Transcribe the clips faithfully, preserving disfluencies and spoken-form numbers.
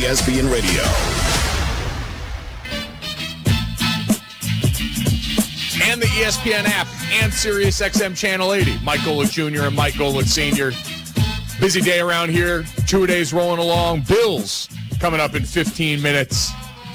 S P N Radio. And the E S P N app and Sirius X M Channel eighty. Mike Golick Junior and Mike Golick Senior Busy day around here. Two days rolling along. Bills coming up in fifteen minutes.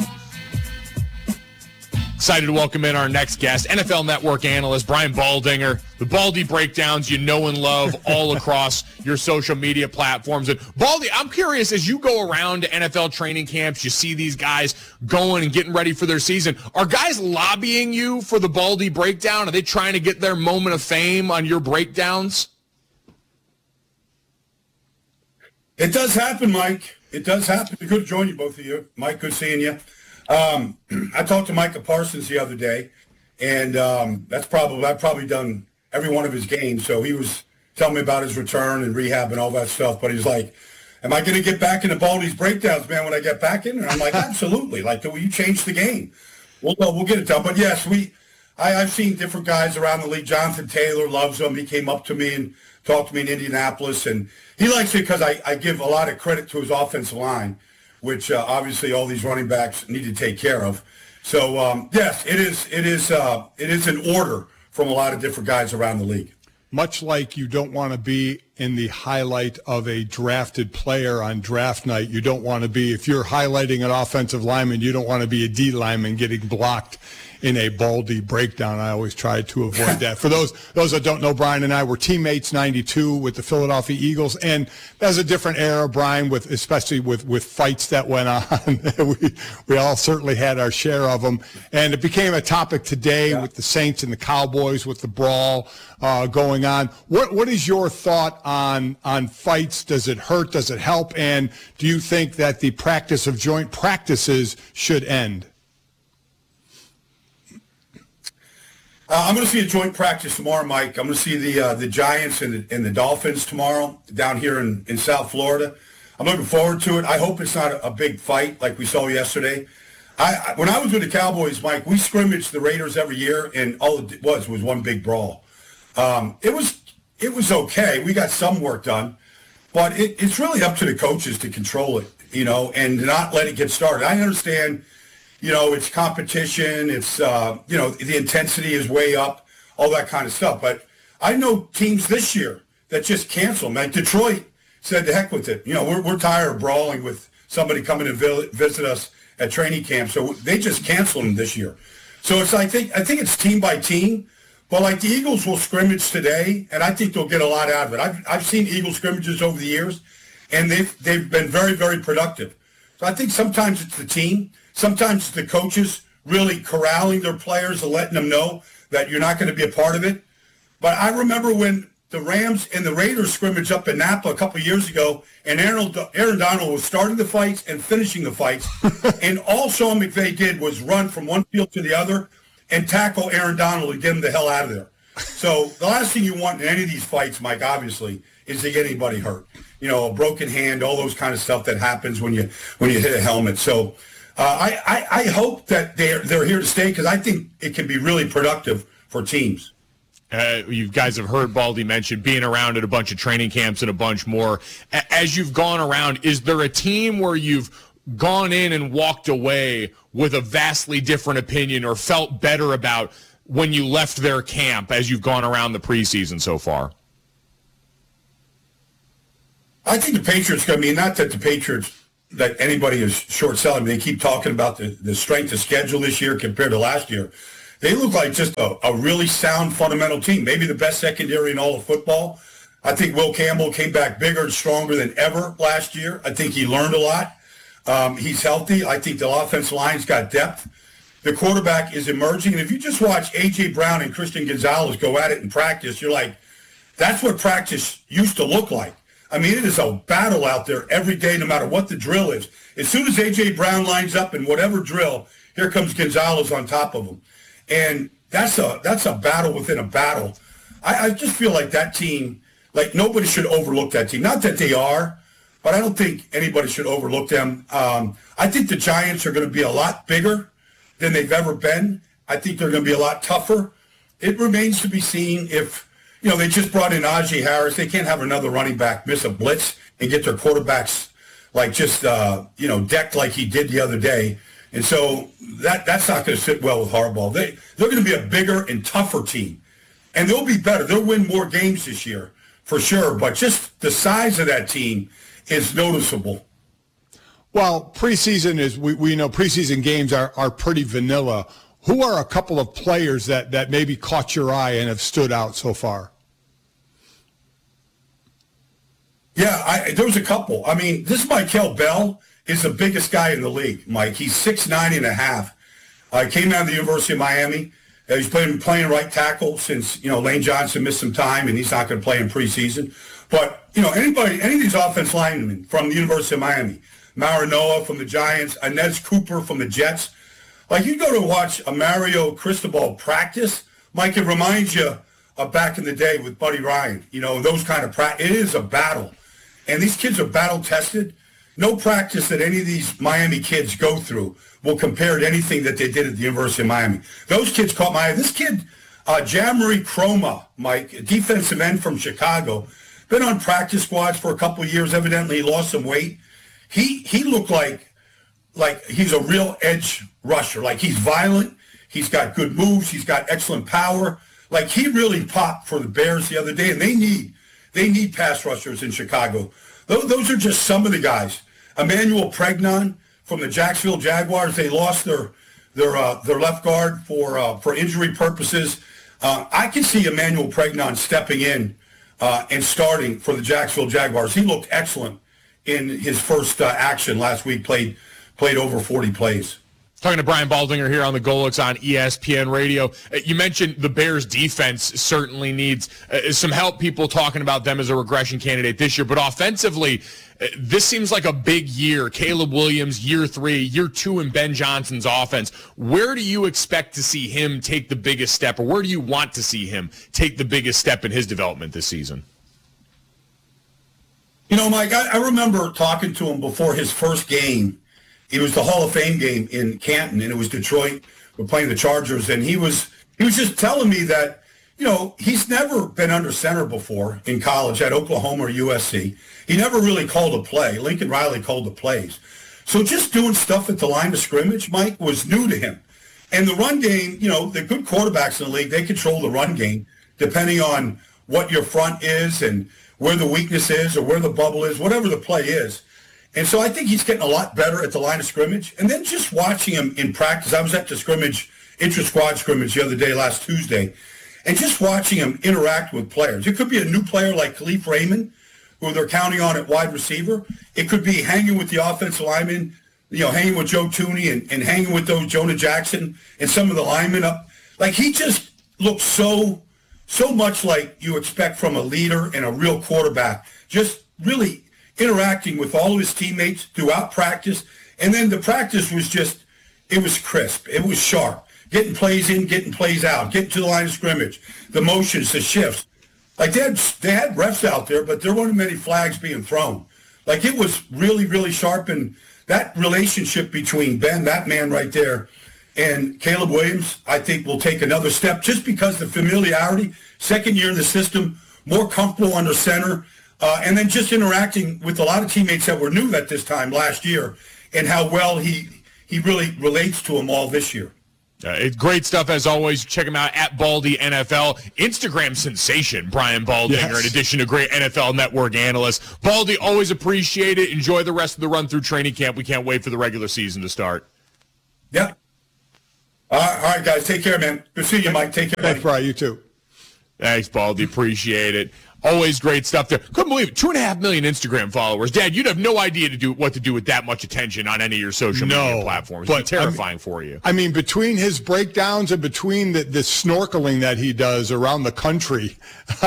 Excited to welcome in our next guest, N F L Network analyst Brian Baldinger. The Baldy breakdowns you know and love all across your social media platforms. And Baldy, I'm curious, as you go around to N F L training camps, you see these guys going and getting ready for their season. Are guys lobbying you for the Baldy breakdown? Are they trying to get their moment of fame on your breakdowns? It does happen, Mike. It does happen. Good to join you, both of you. Mike, good seeing you. Um, I talked to Micah Parsons the other day, and um, that's probably I've probably done every one of his games. So he was telling me about his return and rehab and all that stuff. But he's like, "Am I going to get back into Baldy's breakdowns, man, when I get back in?" And I'm like, "Absolutely! Like, will you change the game?" Well, we'll get it done. But yes, we I, I've seen different guys around the league. Jonathan Taylor loves him. He came up to me and talked to me in Indianapolis, and he likes it because I, I give a lot of credit to his offensive line, which uh, obviously all these running backs need to take care of. So um, yes, it is. It is. Uh, it is an order from a lot of different guys around the league. Much like you don't want to be in the highlight of a drafted player on draft night, you don't want to be, if you're highlighting an offensive lineman, you don't want to be a D lineman getting blocked in a Baldy breakdown. I always try to avoid that. For those those that don't know, Brian and I were teammates ninety-two with the Philadelphia Eagles, and that's a different era, Brian, with especially with, with fights that went on. we we all certainly had our share of them, and it became a topic today yeah. with the Saints and the Cowboys, with the brawl uh, going on. What what is your thought on on fights? Does it hurt? Does it help? And do you think that the practice of joint practices should end? Uh, I'm going to see a joint practice tomorrow, Mike. I'm going to see the uh, the Giants and the, and the Dolphins tomorrow down here in, in South Florida. I'm looking forward to it. I hope it's not a, a big fight like we saw yesterday. I, I when I was with the Cowboys, Mike, we scrimmaged the Raiders every year, and all it was was one big brawl. Um, it was it was okay. We got some work done, but it, it's really up to the coaches to control it, you know, and not let it get started. I understand. You know, it's competition. It's, uh, you know, the intensity is way up, all that kind of stuff. But I know teams this year that just cancel. Like Detroit said, the heck with it. You know, we're, we're tired of brawling with somebody coming to visit us at training camp. So they just canceled them this year. So it's, I think, I think it's team by team. But like the Eagles will scrimmage today, and I think they'll get a lot out of it. I've, I've seen Eagle scrimmages over the years, and they've, they've been very, very productive. So I think sometimes it's the team. Sometimes the coaches really corralling their players and letting them know that you're not going to be a part of it. But I remember when the Rams and the Raiders scrimmaged up in Napa a couple of years ago, and Aaron, Aaron Donald was starting the fights and finishing the fights. And all Sean McVay did was run from one field to the other and tackle Aaron Donald and get him the hell out of there. So the last thing you want in any of these fights, Mike, obviously, is to get anybody hurt. You know, a broken hand, all those kind of stuff that happens when you when you hit a helmet. So uh, I, I, I hope that they're, they're here to stay because I think it can be really productive for teams. Uh, you guys have heard Baldy mention being around at a bunch of training camps and a bunch more. As you've gone around, is there a team where you've gone in and walked away with a vastly different opinion or felt better about when you left their camp as you've gone around the preseason so far? I think the Patriots, I mean, not that the Patriots, that anybody is short selling. They keep talking about the, the strength of schedule this year compared to last year. They look like just a, a really sound fundamental team, maybe the best secondary in all of football. I think Will Campbell came back bigger and stronger than ever last year. I think he learned a lot. Um, he's healthy. I think the offensive line's got depth. The quarterback is emerging. And if you just watch A J. Brown and Christian Gonzalez go at it in practice, you're like, that's what practice used to look like. I mean, it is a battle out there every day, no matter what the drill is. As soon as A J. Brown lines up in whatever drill, here comes Gonzalez on top of him. And that's a that's a battle within a battle. I, I just feel like that team, like nobody should overlook that team. Not that they are, but I don't think anybody should overlook them. Um, I think the Giants are going to be a lot bigger than they've ever been. I think they're going to be a lot tougher. It remains to be seen if, you know, they just brought in Najee Harris. They can't have another running back miss a blitz and get their quarterbacks like just, uh, you know, decked like he did the other day. And so that that's not going to sit well with Harbaugh. They, they're going to be a bigger and tougher team. And they'll be better. They'll win more games this year, for sure. But just the size of that team is noticeable. Well, preseason is, we, we know preseason games are, are pretty vanilla. Who are a couple of players that, that maybe caught your eye and have stood out so far? Yeah, I, there was a couple. I mean, this Michael Bell is the biggest guy in the league, Mike. He's six nine and a half. Uh, came out of the University of Miami. Uh, he's been playing right tackle since, you know, Lane Johnson missed some time, and he's not going to play in preseason. But, you know, anybody, any of these offense linemen from the University of Miami, Marinoa from the Giants, Inez Cooper from the Jets, like you go to watch a Mario Cristobal practice, Mike, it reminds you of back in the day with Buddy Ryan, you know, those kind of practice. It is a battle. And these kids are battle-tested. No practice that any of these Miami kids go through will compare to anything that they did at the University of Miami. Those kids caught my eye. This kid, uh, Jamari Chroma, Mike, a defensive end from Chicago, been on practice squads for a couple of years. Evidently, he lost some weight. He he looked like like he's a real edge rusher. Like he's violent. He's got good moves. He's got excellent power. Like he really popped for the Bears the other day, and they need they need pass rushers in Chicago. Those, those are just some of the guys. Emmanuel Pregnon from the Jacksonville Jaguars. They lost their their uh, their left guard for uh, for injury purposes. Uh, I can see Emmanuel Pregnon stepping in uh, and starting for the Jacksonville Jaguars. He looked excellent in his first uh, action last week. Played played over forty plays. Talking to Brian Baldinger here on the Golix on E S P N Radio. Uh, you mentioned the Bears defense certainly needs uh, some help, people talking about them as a regression candidate this year. But offensively, uh, this seems like a big year. Caleb Williams, year three, year two in Ben Johnson's offense. Where do you expect to see him take the biggest step, or where do you want to see him take the biggest step in his development this season? You know, Mike, I, I remember talking to him before his first game. It was the Hall of Fame game in Canton, and it was Detroit. We're playing the Chargers, and he was he was just telling me that, you know, he's never been under center before in college at Oklahoma or U S C. He never really called a play. Lincoln Riley called the plays. So just doing stuff at the line of scrimmage, Mike, was new to him. And the run game, you know, the good quarterbacks in the league, they control the run game depending on what your front is and where the weakness is or where the bubble is, whatever the play is. And so I think he's getting a lot better at the line of scrimmage. And then just watching him in practice, I was at the scrimmage, intra-squad scrimmage the other day, last Tuesday, and just watching him interact with players. It could be a new player like Khalif Raymond, who they're counting on at wide receiver. It could be hanging with the offensive linemen, you know, hanging with Joe Thuney and, and hanging with those Jonah Jackson and some of the linemen up. Like, he just looks so, so much like you expect from a leader and a real quarterback. Just really interacting with all of his teammates throughout practice. And then the practice was just, it was crisp. It was sharp. Getting plays in, getting plays out, getting to the line of scrimmage, the motions, the shifts. Like, they had, they had refs out there, but there weren't many flags being thrown. Like, it was really, really sharp. And that relationship between Ben, that man right there, and Caleb Williams, I think will take another step just because the familiarity, second year in the system, more comfortable under center, Uh, and then just interacting with a lot of teammates that were new at this time last year and how well he he really relates to them all this year. Uh, it's great stuff as always. Check him out at Baldy N F L. Instagram sensation, Brian Baldinger, Yes. in addition to great N F L Network analyst. Baldy, always appreciate it. Enjoy the rest of the run through training camp. We can't wait for the regular season to start. Yeah. All right, all right guys. Take care, man. Good seeing you, Mike. Take care. Thanks, buddy. Brian. You too. Thanks, Baldy. Appreciate it. Always great stuff there. Couldn't believe it. Two and a half million Instagram followers. Dad, you'd have no idea to do what to do with that much attention on any of your social No, media platforms. but It'd be terrifying I mean, for you. I mean, between his breakdowns and between the, the snorkeling that he does around the country,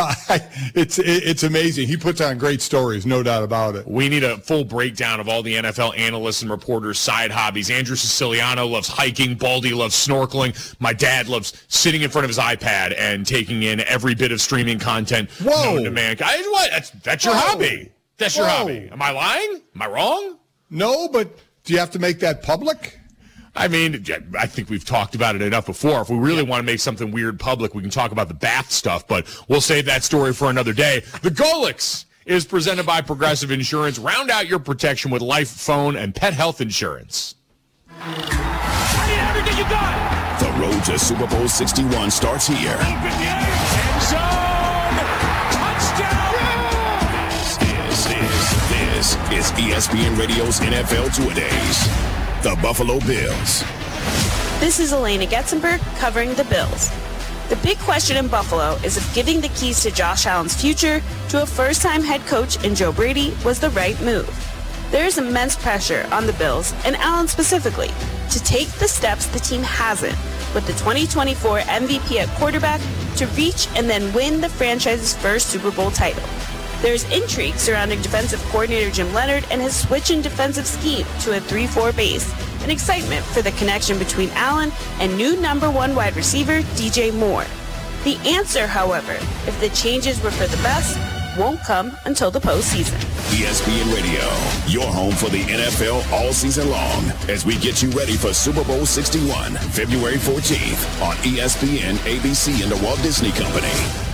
it's it, it's amazing. He puts on great stories, no doubt about it. We need a full breakdown of all the N F L analysts and reporters' side hobbies. Andrew Siciliano loves hiking. Baldy loves snorkeling. My dad loves sitting in front of his iPad and taking in every bit of streaming content Whoa. known to mankind. What? That's, that's your Whoa. hobby. That's your Whoa. hobby. Am I lying? Am I wrong? No, but do you have to make that public? I mean, I think we've talked about it enough before. If we really want to make something weird public, we can talk about the bath stuff, but we'll save that story for another day. The Golix is presented by Progressive Insurance. Round out your protection with life, phone, and pet health insurance. I need everything you got. The road to Super Bowl sixty-one starts here. Open the end zone. Touchdown. This is, this is E S P N Radio's N F L Two-A-Days. The Buffalo Bills. This is Elena Getzenberg covering the Bills. The big question in Buffalo is if giving the keys to Josh Allen's future to a first-time head coach in Joe Brady was the right move. There is immense pressure on the Bills, and Allen specifically, to take the steps the team hasn't, with the twenty twenty-four M V P at quarterback, to reach and then win the franchise's first Super Bowl title. There's intrigue surrounding defensive coordinator Jim Leonhard and his switch in defensive scheme to a three four base, and excitement for the connection between Allen and new number one wide receiver D J Moore. The answer, however, if the changes were for the best, won't come until the postseason. E S P N Radio, your home for the N F L all season long, as we get you ready for Super Bowl sixty-one, February fourteenth on E S P N, A B C, and the Walt Disney Company.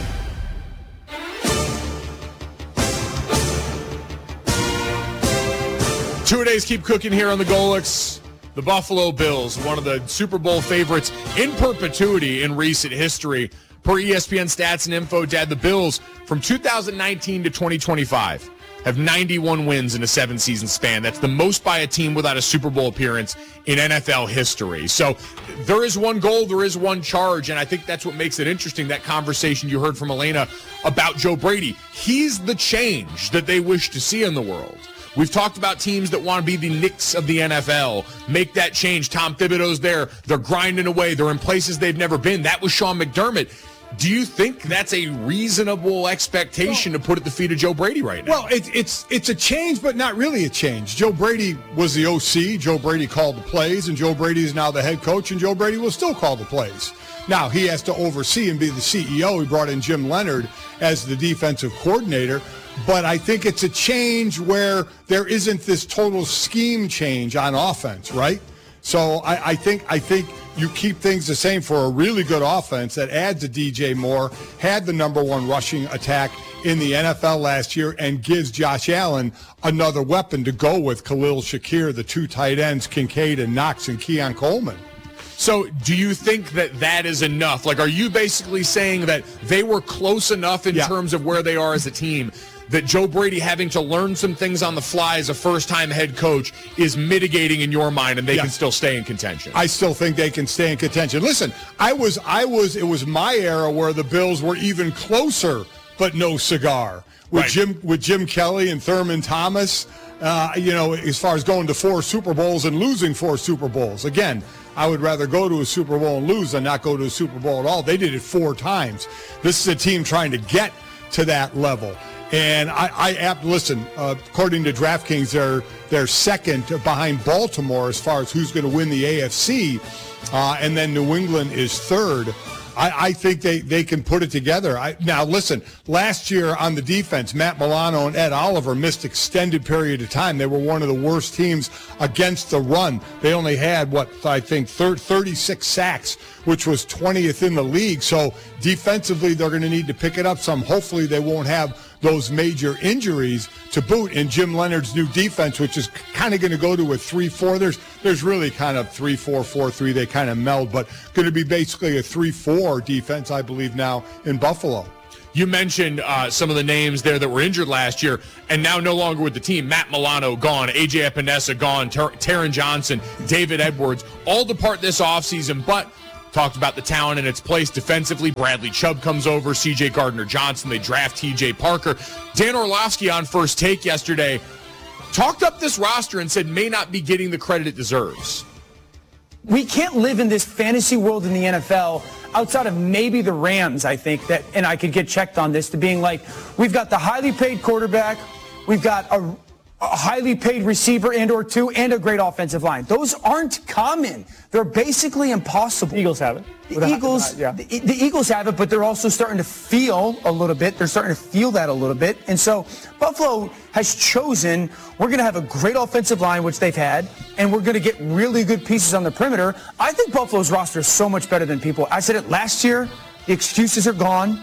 Two-a-days keep cooking here on the Golics. The Buffalo Bills, one of the Super Bowl favorites in perpetuity in recent history. Per E S P N Stats and Info, Dad, the Bills from two thousand nineteen to twenty twenty-five have ninety-one wins in a seven-season span. That's the most by a team without a Super Bowl appearance in N F L history. So there is one goal, there is one charge, and I think that's what makes it interesting, that conversation you heard from Elena about Joe Brady. He's the change that they wish to see in the world. We've talked about teams that want to be the Knicks of the N F L, make that change. Tom Thibodeau's there. They're grinding away. They're in places they've never been. That was Sean McDermott. Do you think that's a reasonable expectation well, to put at the feet of Joe Brady right now? Well, it, it's it's a change, but not really a change. Joe Brady was the O C. Joe Brady called the plays, and Joe Brady is now the head coach, and Joe Brady will still call the plays. Now, he has to oversee and be the C E O. He brought in Jim Leonhard as the defensive coordinator. But I think it's a change where there isn't this total scheme change on offense, right? So I, I think I think you keep things the same for a really good offense that adds a D J Moore, had the number one rushing attack in the N F L last year, and gives Josh Allen another weapon to go with Khalil Shakir, the two tight ends, Kincaid and Knox, and Keon Coleman. So do you think that that is enough? Like, are you basically saying that they were close enough in yeah. terms of where they are as a team that Joe Brady having to learn some things on the fly as a first-time head coach is mitigating in your mind, and they yeah. can still stay in contention? I still think they can stay in contention. Listen, I was, I was, it was my era where the Bills were even closer, but no cigar. With right. Jim, with Jim Kelly and Thurman Thomas, uh, you know, as far as going to four Super Bowls and losing four Super Bowls. Again, I would rather go to a Super Bowl and lose than not go to a Super Bowl at all. They did it four times. This is a team trying to get to that level. And I, I listen, uh, according to DraftKings, they're, they're second behind Baltimore as far as who's going to win the A F C. Uh, and then New England is third. I, I think they, they can put it together. I, now, listen, last year on the defense, Matt Milano and Ed Oliver missed extended period of time. They were one of the worst teams against the run. They only had, what, I think thirty-six sacks, which was twentieth in the league. So defensively, they're going to need to pick it up some. Hopefully, they won't have those major injuries to boot. And Jim Leonhard's new defense, which is kind of going to go to a three four. There's there's really kind of three four, four three. They kind of meld, but going to be basically a three four defense, I believe, now in Buffalo. You mentioned uh, some of the names there that were injured last year and now no longer with the team. Matt Milano gone, A J Epinesa gone, Ter- Taron Johnson, David Edwards, all depart this offseason, but talked about the talent in its place defensively. Bradley Chubb comes over, C J Gardner-Johnson. They draft T J Parker. Dan Orlovsky on First Take yesterday talked up this roster and said may not be getting the credit it deserves. We can't live in this fantasy world in the N F L outside of maybe the Rams, I think, that, and I could get checked on this, to being like, we've got the highly paid quarterback, we've got a, a highly paid receiver and or two, and a great offensive line. Those aren't common. They're basically impossible. Eagles have it. The Eagles, yeah. the, the Eagles have it, but they're also starting to feel a little bit. They're starting to feel that a little bit. And so Buffalo has chosen, we're going to have a great offensive line, which they've had, and we're going to get really good pieces on the perimeter. I think Buffalo's roster is so much better than people. I said it last year. The excuses are gone.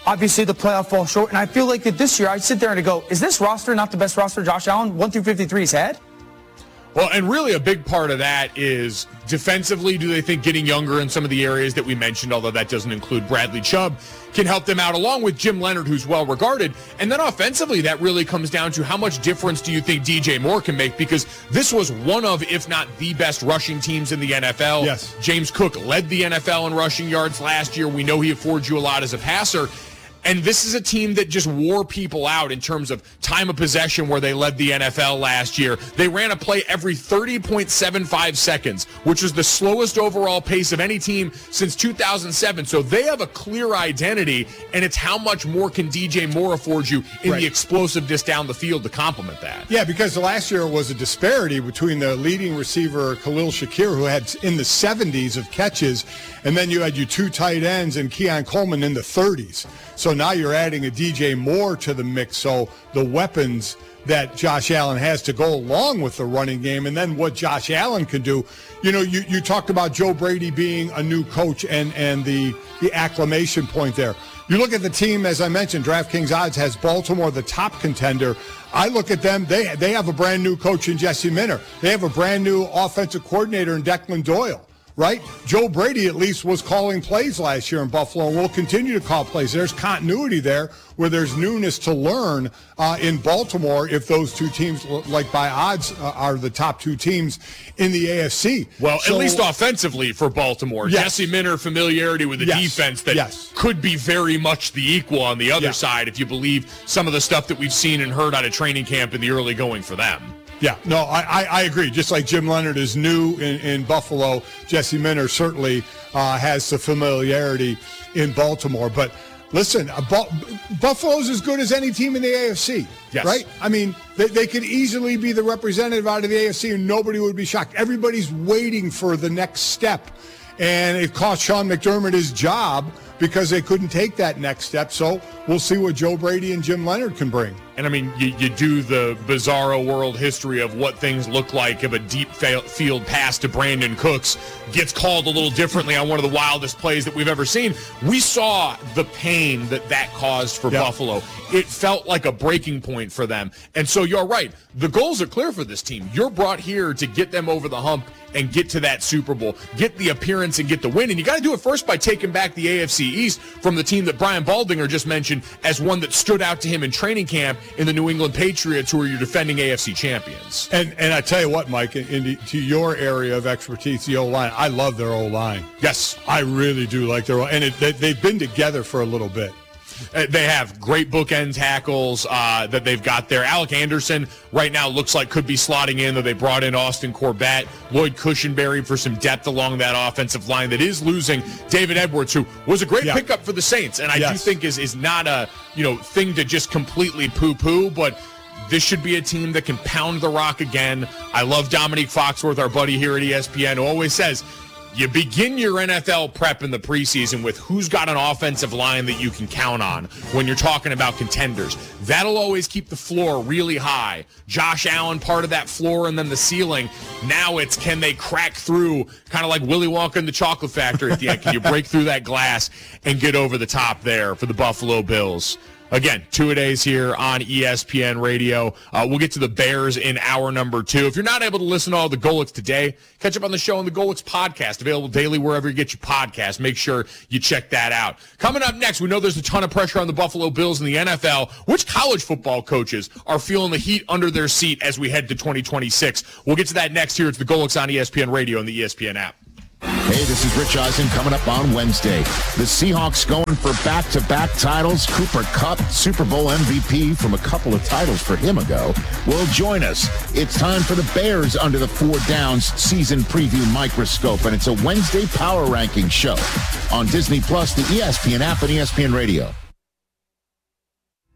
obviously the playoff falls short. And I feel like that this year I sit there and I go, is this roster not the best roster Josh Allen one through fifty-three's had? Well, and really a big part of that is defensively, do they think getting younger in some of the areas that we mentioned, although that doesn't include Bradley Chubb, can help them out, along with Jim Leonard, who's well regarded. And then offensively, that really comes down to how much difference do you think D J Moore can make, because this was one of, if not the best rushing teams in the N F L. Yes. James Cook led the N F L in rushing yards last year. We know he affords you a lot as a passer. And this is a team that just wore people out in terms of time of possession, where they led the N F L last year. They ran a play every thirty point seven five seconds, which was the slowest overall pace of any team since two thousand seven. So they have a clear identity, and it's how much more can D J Moore afford you in Right. the explosiveness down the field to complement that. Yeah, because last year was a disparity between the leading receiver, Khalil Shakir, who had in the seventies of catches, and then you had your two tight ends and Keon Coleman in the thirties. So now you're adding a D J Moore to the mix. So the weapons that Josh Allen has to go along with the running game, and then what Josh Allen can do. You know, you, you talked about Joe Brady being a new coach and, and the, the acclamation point there. You look at the team, as I mentioned, DraftKings Odds has Baltimore the top contender. I look at them, they, they have a brand new coach in Jesse Minter. They have a brand new offensive coordinator in Declan Doyle. Right? Joe Brady at least was calling plays last year in Buffalo and will continue to call plays. There's continuity there where there's newness to learn uh, in Baltimore if those two teams, like by odds, uh, are the top two teams in the A F C. Well, so, at least offensively for Baltimore. Yes. Jesse Minter, familiarity with the Yes. defense that Yes. could be very much the equal on the other Yeah. side if you believe some of the stuff that we've seen and heard out of training camp in the early going for them. Yeah, no, I, I, I agree. Just like Jim Leonard is new in, in Buffalo, Jesse Minter certainly uh, has the familiarity in Baltimore. But listen, uh, Bu- Buffalo's as good as any team in the A F C, Yes. right? I mean, they, they could easily be the representative out of the A F C and nobody would be shocked. Everybody's waiting for the next step. And it cost Sean McDermott his job because they couldn't take that next step. So we'll see what Joe Brady and Jim Leonard can bring. And, I mean, you, you do the bizarro world history of what things look like if a deep fa- field pass to Brandon Cooks gets called a little differently on one of the wildest plays that we've ever seen. We saw the pain that that caused for Yep. Buffalo. It felt like a breaking point for them. And so you're right. The goals are clear for this team. You're brought here to get them over the hump and get to that Super Bowl, get the appearance and get the win. And you got to do it first by taking back the A F C East from the team that Brian Baldinger just mentioned as one that stood out to him in training camp in the New England Patriots, who are your defending A F C champions. And and I tell you what, Mike, in, in the, to your area of expertise, the O-line, I love their O-line. Yes. I really do like their O-line. And it, they, they've been together for a little bit. Uh, They have great bookend tackles uh, that they've got there. Alec Anderson right now looks like could be slotting in, though they brought in Austin Corbett, Lloyd Cushenberry for some depth along that offensive line that is losing David Edwards, who was a great Yeah. pickup for the Saints, and I Yes. do think is is not a you know thing to just completely poo-poo, but this should be a team that can pound the rock again. I love Dominique Foxworth, our buddy here at E S P N, who always says, you begin your N F L prep in the preseason with who's got an offensive line that you can count on when you're talking about contenders. That'll always keep the floor really high. Josh Allen, part of that floor, and then the ceiling. Now it's can they crack through, kind of like Willy Wonka in the Chocolate Factory at the end. Can you break through that glass and get over the top there for the Buffalo Bills? Again, two-a-days here on E S P N Radio. Uh, we'll get to the Bears in hour number two. If you're not able to listen to all the Golix today, catch up on the show on the Golix podcast, available daily wherever you get your podcast. Make sure you check that out. Coming up next, we know there's a ton of pressure on the Buffalo Bills in the N F L. Which college football coaches are feeling the heat under their seat as we head to twenty twenty-six? We'll get to that next here. It's the Golix on E S P N Radio and the E S P N app. Hey, this is Rich Eisen coming up on Wednesday. The Seahawks going for back-to-back titles. Cooper Kupp, Super Bowl M V P from a couple of titles for him ago, will join us. It's time for the Bears under the Four Downs season preview microscope, and it's a Wednesday power ranking show on Disney Plus, the E S P N app, and E S P N Radio.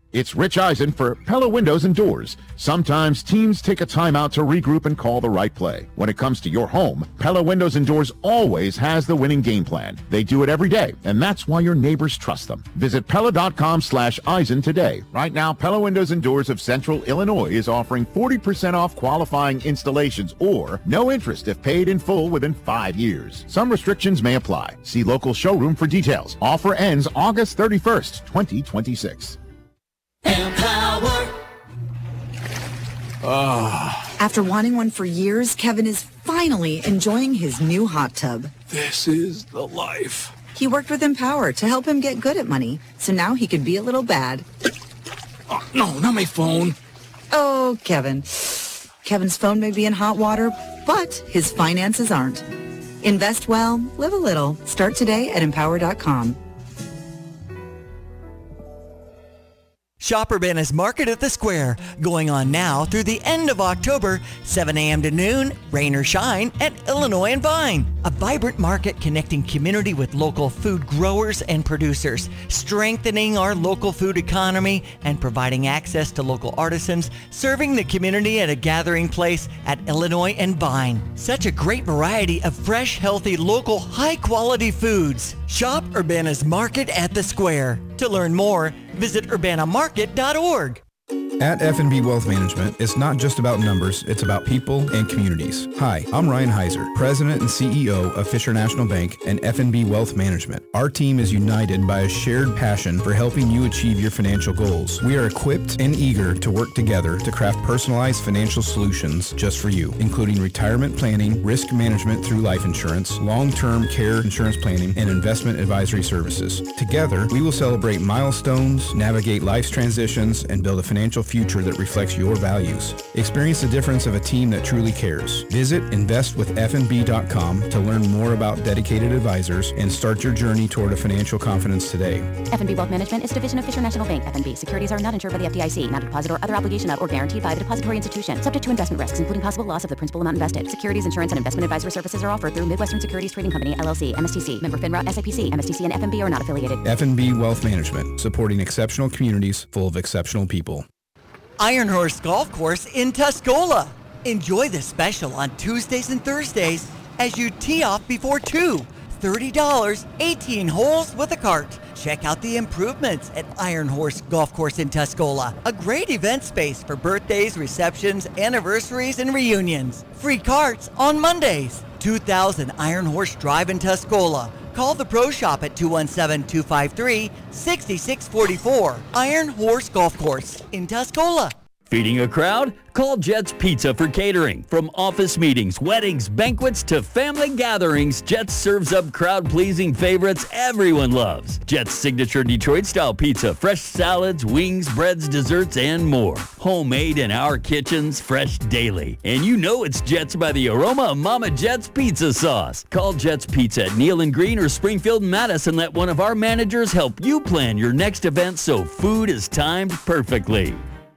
It's Rich Eisen for Pella Windows and Doors. Sometimes teams take a timeout to regroup and call the right play. When it comes to your home, Pella Windows and Doors always has the winning game plan. They do it every day, and that's why your neighbors trust them. Visit Pella.com slash Eisen today. Right now, Pella Windows and Doors of Central Illinois is offering forty percent off qualifying installations or no interest if paid in full within five years. Some restrictions may apply. See local showroom for details. Offer ends August thirty-first, twenty twenty-six. Empower. Oh. After wanting one for years, Kevin is finally enjoying his new hot tub. This is the life. He worked with Empower to help him get good at money, so now he could be a little bad. Oh, no, not my phone. Oh, Kevin. Kevin's phone may be in hot water, but his finances aren't. Invest well, live a little. Start today at empower dot com. Shop Urbana's Market at the Square, going on now through the end of October, seven a.m. to noon, rain or shine, at Illinois and Vine. A vibrant market connecting community with local food growers and producers, strengthening our local food economy and providing access to local artisans, serving the community at a gathering place at Illinois and Vine. Such a great variety of fresh, healthy, local, high-quality foods. Shop Urbana's Market at the Square. To learn more, visit urbana market dot org. At F and B Wealth Management, it's not just about numbers, it's about people and communities. Hi, I'm Ryan Heiser, President and C E O of Fisher National Bank and F and B Wealth Management. Our team is united by a shared passion for helping you achieve your financial goals. We are equipped and eager to work together to craft personalized financial solutions just for you, including retirement planning, risk management through life insurance, long-term care insurance planning, and investment advisory services. Together, we will celebrate milestones, navigate life's transitions, and build a financial future that reflects your values. Experience the difference of a team that truly cares. Visit invest with f n b dot com to learn more about dedicated advisors and start your journey toward a financial confidence today. F and B Wealth Management is a division of Fisher National Bank. F and B securities are not insured by the F D I C, not a deposit or other obligation of or guaranteed by the depository institution, subject to investment risks, including possible loss of the principal amount invested. Securities, insurance, and investment advisory services are offered through Midwestern Securities Trading Company, L L C, M S T C, member FINRA, S I P C, M S T C, and F and B are not affiliated. F and B Wealth Management, supporting exceptional communities full of exceptional people. Iron Horse Golf Course in Tuscola. Enjoy the special on Tuesdays and Thursdays as you tee off before two. thirty dollars, eighteen holes with a cart. Check out the improvements at Iron Horse Golf Course in Tuscola. A great event space for birthdays, receptions, anniversaries, and reunions. Free carts on Mondays. two thousand Iron Horse Drive in Tuscola. Call the Pro Shop at two one seven, two five three, six six four four. Iron Horse Golf Course in Tuscola. Feeding a crowd? Call Jets Pizza for catering. From office meetings, weddings, banquets, to family gatherings, Jets serves up crowd-pleasing favorites everyone loves. Jets' signature Detroit-style pizza, fresh salads, wings, breads, desserts, and more. Homemade in our kitchens, fresh daily. And you know it's Jets by the aroma of Mama Jet's pizza sauce. Call Jets Pizza at Neal and Green or Springfield and Madison. Let one of our managers help you plan your next event so food is timed perfectly.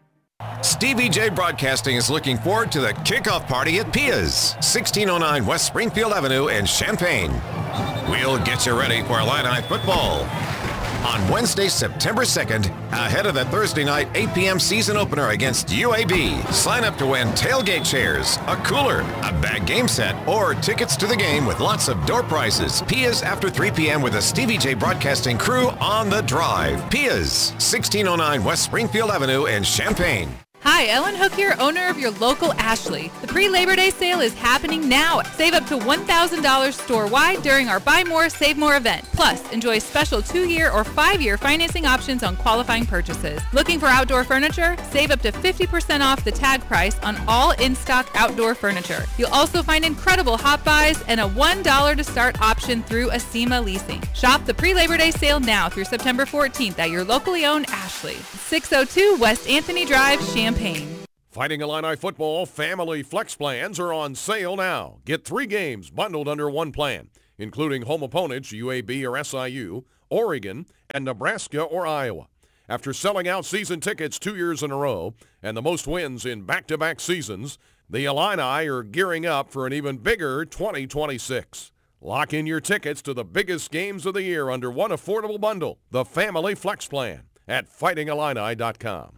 Stevie J Broadcasting is looking forward to the kickoff party at Pia's, sixteen oh nine West Springfield Avenue in Champaign. We'll get you ready for Illini football on Wednesday, September second, ahead of the Thursday night eight p.m. season opener against U A B. Sign up to win tailgate chairs, a cooler, a bag game set, or tickets to the game with lots of door prizes. Pia's after three p.m. with the Stevie J Broadcasting crew on the drive. Pia's, sixteen oh nine West Springfield Avenue in Champaign. Hi, Ellen Hook here, owner of your local Ashley. The pre-Labor Day sale is happening now. Save up to one thousand dollars store-wide during our Buy More, Save More event. Plus, enjoy special two-year or five-year financing options on qualifying purchases. Looking for outdoor furniture? Save up to fifty percent off the tag price on all in-stock outdoor furniture. You'll also find incredible hot buys and a one dollar to start option through Acima Leasing. Shop the pre-Labor Day sale now through September fourteenth at your locally owned Ashley. six oh two West Anthony Drive, Champaign. Fighting Illini football family flex plans are on sale now. Get three games bundled under one plan, including home opponents U A B or S I U, Oregon, and Nebraska or Iowa. After selling out season tickets two years in a row and the most wins in back-to-back seasons, the Illini are gearing up for an even bigger twenty twenty-six. Lock in your tickets to the biggest games of the year under one affordable bundle, the Family Flex Plan. at fighting illini dot com.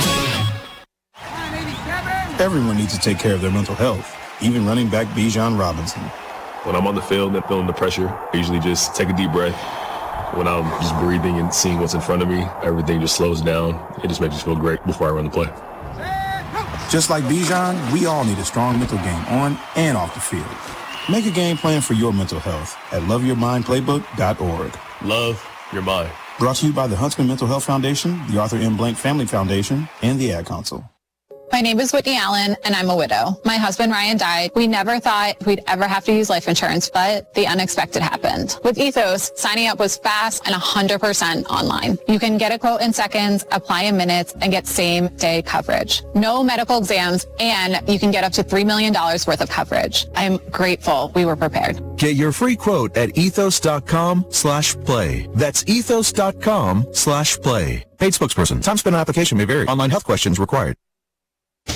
Everyone needs to take care of their mental health, even running back Bijan Robinson. When I'm on the field and feeling the pressure, I usually just take a deep breath. When I'm just breathing and seeing what's in front of me, everything just slows down. It just makes me feel great before I run the play. Just like Bijan, we all need a strong mental game on and off the field. Make a game plan for your mental health at love your mind playbook dot org. Love your mind. Brought to you by the Huntsman Mental Health Foundation, the Arthur M. Blank Family Foundation, and the Ad Council. My name is Whitney Allen, and I'm a widow. My husband, Ryan, died. We never thought we'd ever have to use life insurance, but the unexpected happened. With Ethos, signing up was fast and one hundred percent online. You can get a quote in seconds, apply in minutes, and get same-day coverage. No medical exams, and you can get up to three million dollars worth of coverage. I'm grateful we were prepared. Get your free quote at ethos.com slash play. That's ethos.com slash play. Paid spokesperson. Time spent on application may vary. Online health questions required.